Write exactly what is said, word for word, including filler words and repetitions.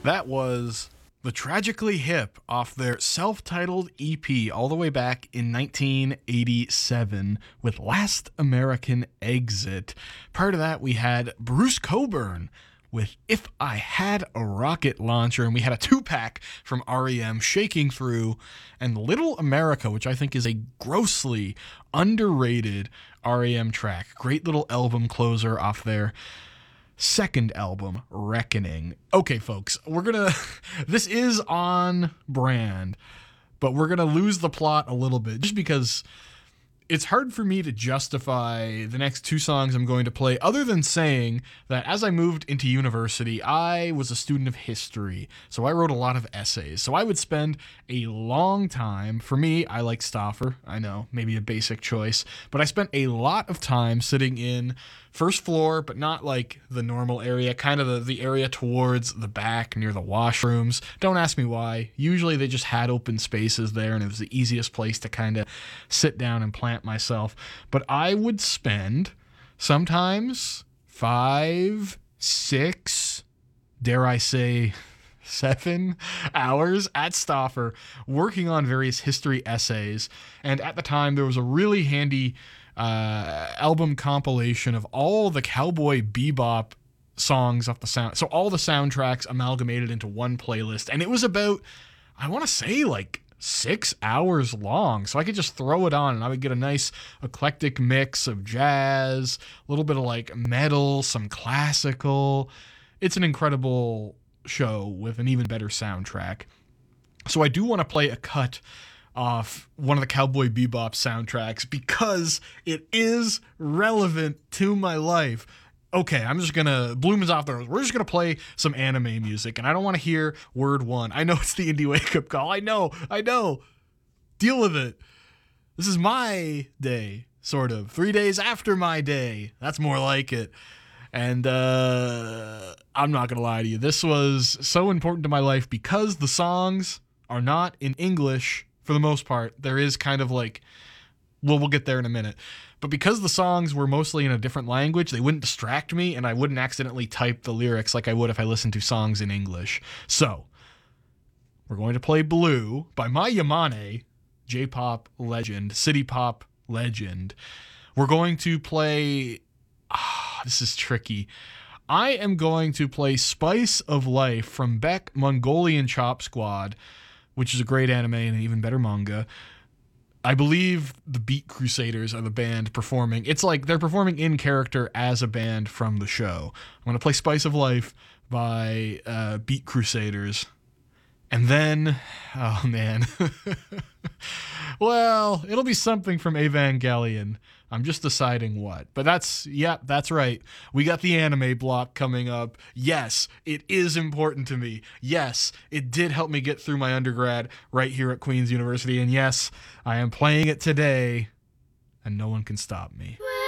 That was The Tragically Hip off their self-titled E P all the way back in nineteen eighty-seven with Last American Exit. Prior to that, we had Bruce Cockburn with If I Had a Rocket Launcher, and we had a two-pack from R E M, Shaking Through, and Little America, which I think is a grossly underrated R E M track. Great little album closer off their second album, Reckoning. Okay, folks, we're gonna, this is on brand, but we're gonna lose the plot a little bit just because it's hard for me to justify the next two songs I'm going to play other than saying that as I moved into university, I was a student of history. So I wrote a lot of essays. So I would spend a long time, for me, I like Stauffer. I know, maybe a basic choice, but I spent a lot of time sitting in first floor, but not like the normal area, kind of the, the area towards the back near the washrooms. Don't ask me why. Usually they just had open spaces there and it was the easiest place to kind of sit down and plant myself. But I would spend sometimes five, six, dare I say, seven hours at Stauffer working on various history essays. And at the time, there was a really handy uh, album compilation of all the Cowboy Bebop songs off the sound. So all the soundtracks amalgamated into one playlist. And it was about, I want to say like six hours long. So I could just throw it on and I would get a nice eclectic mix of jazz, a little bit of like metal, some classical. It's an incredible show with an even better soundtrack. So I do want to play a cut off one of the Cowboy Bebop soundtracks because it is relevant to my life. Okay, I'm just gonna, Bloom is off the rose. We're just gonna play some anime music, and I don't want to hear word one. I know it's the indie wake-up call. I know, I know. Deal with it. This is my day, sort of. Three days after my day. That's more like it. And uh, I'm not gonna lie to you. This was so important to my life because the songs are not in English for the most part. There is kind of like, well, we'll get there in a minute. But because the songs were mostly in a different language, they wouldn't distract me and I wouldn't accidentally type the lyrics like I would if I listened to songs in English. So, we're going to play Blue by Mai Yamane, J-pop legend, city pop legend. We're going to play, ah, this is tricky. I am going to play Spice of Life from Beck Mongolian Chop Squad, which is a great anime and an even better manga. I believe the Beat Crusaders are the band performing. It's like they're performing in character as a band from the show. I'm going to play Spice of Life by uh, Beat Crusaders. And then, oh man. Well, it'll be something from Evangelion. I'm just deciding what. But that's, yeah, that's right. We got the anime block coming up. Yes, it is important to me. Yes, it did help me get through my undergrad right here at Queen's University. And yes, I am playing it today, and no one can stop me.